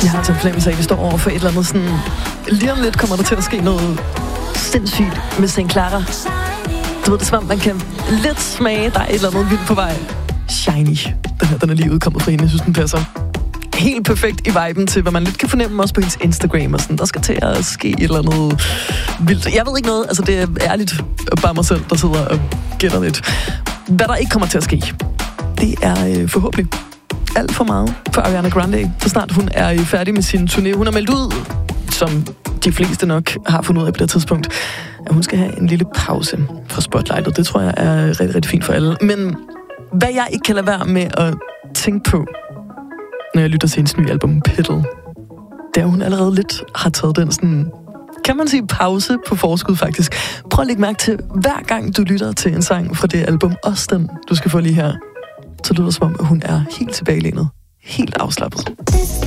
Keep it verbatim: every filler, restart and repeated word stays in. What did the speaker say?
Jeg har til en fornemmelse af, at vi står over for et eller andet sådan... Lige om lidt kommer der til at ske noget sindssygt med Saint Clara. Du ved, det er som om, man kan lidt smage, der er et eller andet vildt på vej. Shiny. Den her, den er lige udkommet fra hende. Jeg synes, den passer helt perfekt i viben til, hvad man lidt kan fornemme også på hendes Instagram og sådan. Der skal til at ske et eller andet vildt. Jeg ved ikke noget, altså det er ærligt bare mig selv, der sidder og gætter lidt. Hvad der ikke kommer til at ske, det er øh, forhåbentlig alt for meget for Ariana Grande. Så snart hun er færdig med sin turné. Hun har meldt ud, som de fleste nok har fundet ud af på det tidspunkt, at hun skal have en lille pause fra spotlightet. Det tror jeg er rigtig, rigtig fint for alle. Men hvad jeg ikke kan lade være med at tænke på, når jeg lytter til hendes nye album, Petal, det er, hun allerede lidt har taget den sådan, kan man sige, pause på forskud faktisk. Prøv at lægge mærke til, hver gang du lytter til en sang fra det album, også den, du skal få lige her, så lyder det som om, at hun er helt tilbagelænet, helt afslappet.